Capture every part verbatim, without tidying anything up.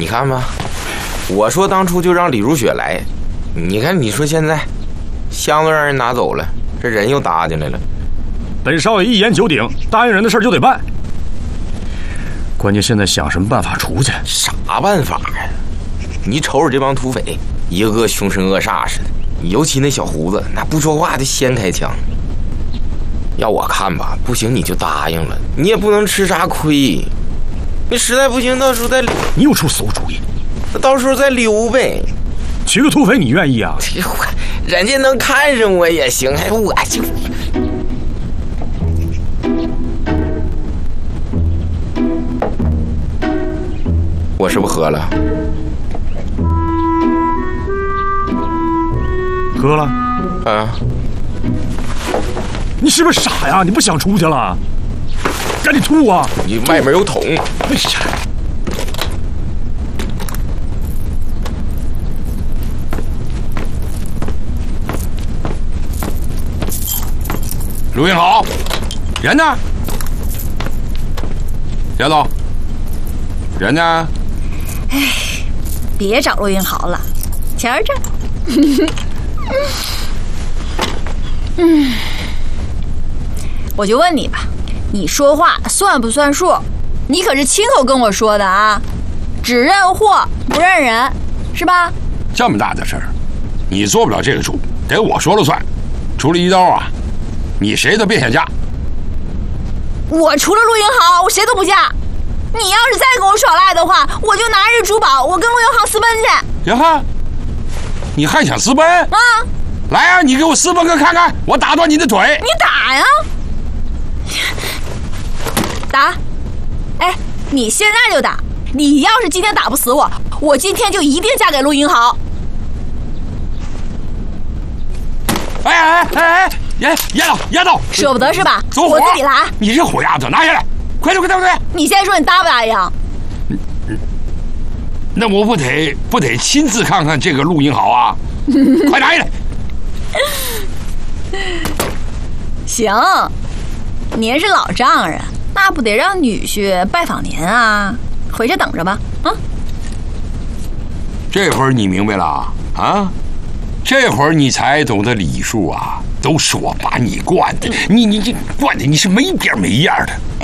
你看吧，我说当初就让李如雪来，你看你说现在，箱子让人拿走了，这人又搭进来了。 本少爷一言九鼎，答应人的事就得办。关键现在想什么办法除去？ 啥办法呀？你瞅瞅这帮土匪，一个个凶神恶煞似的，尤其那小胡子，那不说话就先开枪。要我看吧，不行你就答应了，你也不能吃啥亏。你实在不行，到时候再你又出馊主意， 那到时候再溜呗。 娶个土匪你愿意啊？ 人家能看上我也行，还我就。我是不是喝了？ 喝了。 啊。 你是不是傻呀？你不想出去了？赶紧吐啊！ 你外面有桶。 哎呀！ 陆云豪，人呢？丫头，人呢？ 哎，别找陆云豪了，钱儿这儿。嗯，我就问你吧，你说话算不算数？你可是亲口跟我说的啊，只认货不认人，是吧？ 这么大的事儿，你做不了这个主，得我说了算。除了一刀啊，你谁都别想嫁。 我除了陆云豪，我谁都不嫁。你要是再跟我耍赖的话，我就拿着珠宝，我跟陆云豪私奔去。 呀哈，你还想私奔？ 啊！ 来啊，你给我私奔个看看，我打断你的腿。 你打呀！打！哎，你现在就打！你要是今天打不死我，我今天就一定嫁给陆云豪。 哎哎哎哎！丫丫头丫头， 舍不得是吧？ 走火！ 我自己来。 你这火丫头，拿下来！快点快点快点！ 你现在说你答不答应？ 那我不得不得亲自看看这个陆云豪啊！快拿下来！ 行，您是老丈人，那不得让女婿拜访您啊？回去等着吧，啊！ 这会儿你明白了啊？这会儿你才懂得礼数啊！都是我把你惯的，你你这惯的你是没边没样的。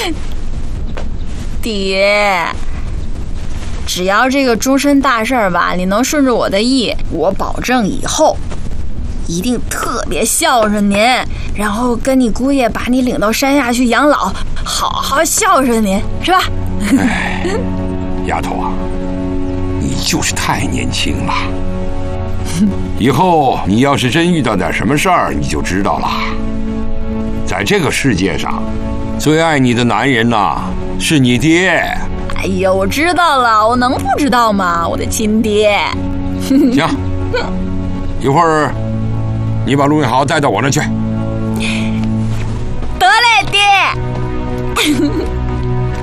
爹，只要这个终身大事儿吧，你能顺着我的意，我保证以后一定特别孝顺您，然后跟你姑爷把你领到山下去养老，好好孝顺您，是吧？ 哎，丫头啊，你就是太年轻了。以后你要是真遇到点什么事儿，你就知道了。在这个世界上，最爱你的男人呐，是你爹。 哎呀，我知道了，我能不知道吗？我的亲爹。 行，一会儿你把陆云豪带到我那去。 得嘞，爹。